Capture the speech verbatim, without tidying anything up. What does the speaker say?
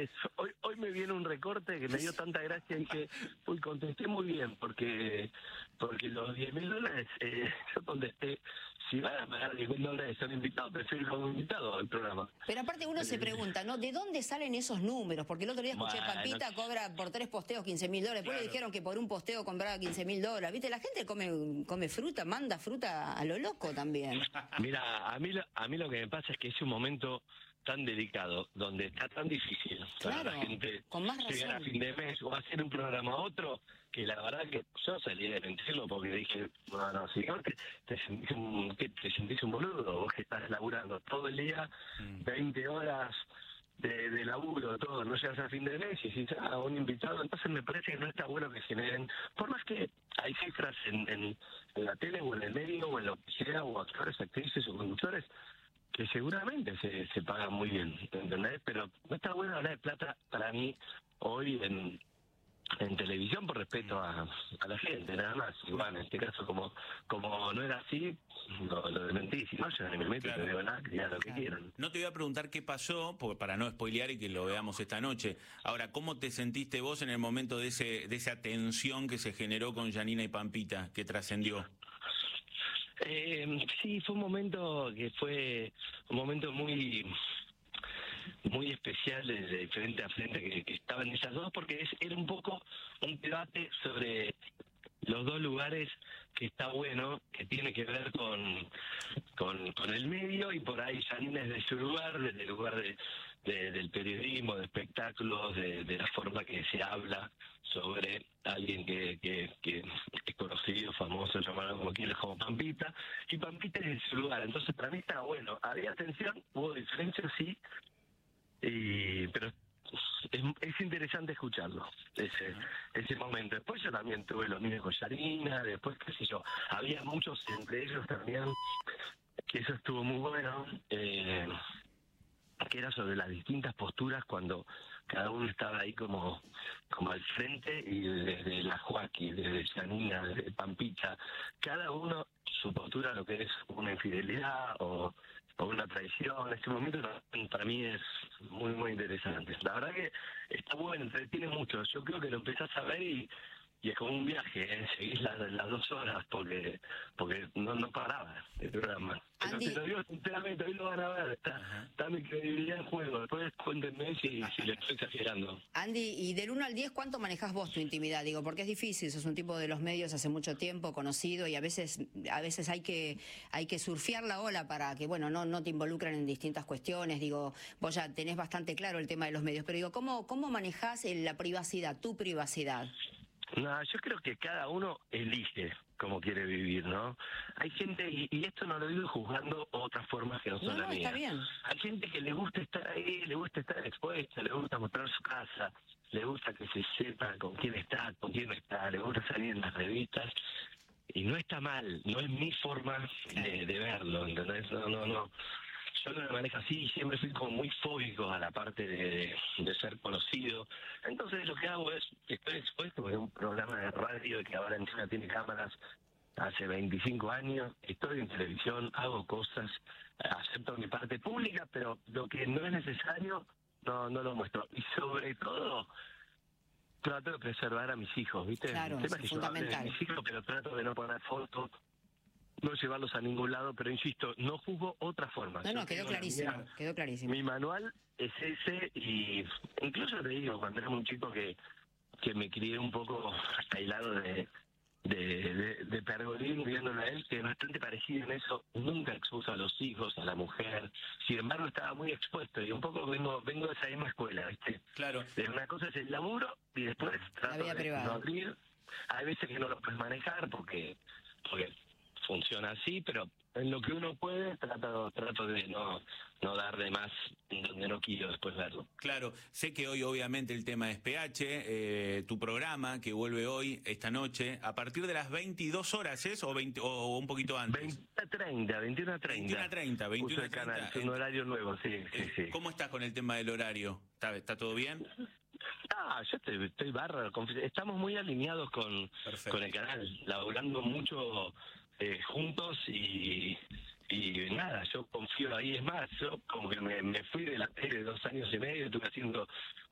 dólares. Hoy hoy me viene un recorte que me dio tanta gracia y que uy, contesté muy bien, porque porque los diez mil dólares, eh, yo contesté, si van a pagar diez mil dólares son invitados, prefiero ir como invitado al programa. Pero aparte uno se pregunta, ¿no? ¿De dónde salen esos números? Porque el otro día escuché, Bueno, Pampita cobra por tres posteos quince mil dólares, después claro. le dijeron que por un posteo compraba quince mil dólares. ¿Viste? La gente come come fruta, manda fruta a lo loco también. Mira, a mí, lo- a mí lo que me pasa es que es un momento tan delicado, donde está tan difícil para Claro, la gente con más llegar a razón. fin de mes o hacer un programa a otro, que la verdad que yo salí de mentirlo porque dije, no, no, si no, te, te, sentís un, ¿qué, te sentís un boludo, vos que estás laburando todo el día, Mm. veinte horas de, de laburo, todo, no llegas a fin de mes y decís, ah, un invitado, entonces me parece que no está bueno que generen, por más que hay cifras en, en, en la tele o en el medio o en lo que sea, o actores, actrices o conductores, que seguramente se, se pagan muy bien, ¿entendés? Pero no está bueno hablar de plata para mí hoy en, en televisión por respeto a, a la gente, nada más. Y bueno, en este caso, como como no era así, lo, lo desmentí. Si no, yo ni me meto, Claro. no digo nada, que digan lo que Claro. quieran. No te voy a preguntar qué pasó, porque para no spoilear y que lo veamos esta noche. Ahora, ¿cómo te sentiste vos en el momento de ese de esa tensión que se generó con Janina y Pampita, que trascendió? Eh, sí, fue un momento que fue un momento muy muy especial de frente a frente que, que estaban esas dos, porque es, era un poco un debate sobre los dos lugares que está bueno, que tiene que ver con, con, con el medio, y por ahí Janina es de su lugar, desde el lugar de, de- del periodismo, de espectáculos, de, de la forma que se habla sobre alguien que, que, que es conocido, famoso, llamarlo como quieras, como Pampita, y Pampita es de su lugar. Entonces para mí estaba bueno, había tensión, hubo diferencias, sí, y pero es, es interesante escucharlo, ese ese momento. Después yo también tuve lo mismo con Yarina, después qué sé yo, había muchos entre ellos también, que eso estuvo muy bueno, eh, que era sobre las distintas posturas cuando cada uno estaba ahí como como al frente, y desde la Joaquín, desde Janina, desde Pampita, cada uno su postura, lo que es una infidelidad o, o una traición. Ese momento para mí es muy, muy interesante. La verdad que está bueno, entretiene mucho. Yo creo que lo empezás a ver y, y es como un viaje, ¿eh? Seguís las, las dos horas porque porque no, no paraba el programa. Pero Andy. te lo digo sinceramente, hoy lo van a ver, está, Ajá. está mi credibilidad en juego. Después cuéntenme si, si le estoy exagerando. Andy, y del uno al diez, ¿cuánto manejás vos tu intimidad? Digo, porque es difícil, sos un tipo de los medios hace mucho tiempo, conocido, y a veces a veces hay que hay que surfear la ola para que, bueno, no no te involucren en distintas cuestiones. Digo, vos ya tenés bastante claro el tema de los medios, pero digo, ¿cómo cómo manejás el- la privacidad, tu privacidad? No, yo creo que cada uno elige cómo quiere vivir, ¿no? Hay gente, y, y esto no lo digo juzgando otras formas que no son No, la no, mía. está bien. Hay gente que le gusta estar ahí, le gusta estar expuesta, le gusta mostrar su casa, le gusta que se sepa con quién está, con quién no está, le gusta salir en las revistas. Y no está mal, no es mi forma de, de verlo, ¿entendés? No, no, no. Yo no me manejo así, siempre fui como muy fóbico a la parte de, de ser conocido. Entonces lo que hago es, estoy expuesto en un programa de radio que ahora encima tiene cámaras hace veinticinco años, estoy en televisión, hago cosas, acepto mi parte pública, pero lo que no es necesario no no lo muestro. Y sobre todo, trato de preservar a mis hijos, ¿viste? Claro, El tema eso es es que yo hable de fundamental. mis hijos, pero trato de no poner fotos, no llevarlos a ningún lado, pero insisto, no juzgo otra forma. No, Yo no, quedó tengo la clarísimo, mía. quedó clarísimo. Mi manual es ese, y incluso te digo, cuando era un chico que, que me crié un poco aislado de, de, de, de Pergolín, viéndolo a él, que es bastante parecido en eso, nunca expuso a los hijos, a la mujer, sin embargo estaba muy expuesto, y un poco vengo vengo de esa misma escuela, ¿viste? Claro. De una cosa es el laburo, y después trato vida de privada. no abrir. Hay veces que no lo puedes manejar porque porque funciona así, pero en lo que uno puede trato trato de no no dar de más donde no quiero después verlo. Claro, sé que hoy obviamente el tema es P H, eh, tu programa que vuelve hoy, esta noche, a partir de las veintidós horas, ¿es? ¿O, veinte, o un poquito antes? veinte a treinta, veintiuno a treinta. veintiuno a treinta, Uso veintiuno a el canal, treinta. es un horario nuevo, sí, sí, Eh, sí. ¿Cómo estás con el tema del horario? ¿Está, está todo bien? Ah, yo estoy, estoy bárbaro. confi- Estamos muy alineados con, Perfecto. con el canal, laburando mucho eh, juntos y, y nada, yo confío ahí. Es más, yo como que me, me fui de la tele dos años y medio, estuve haciendo